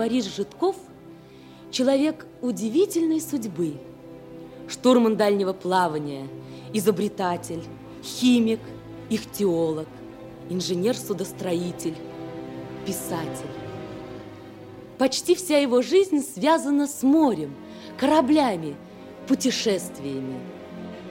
Борис Житков – человек удивительной судьбы. Штурман дальнего плавания, изобретатель, химик, ихтиолог, инженер-судостроитель, писатель. Почти вся его жизнь связана с морем, кораблями, путешествиями.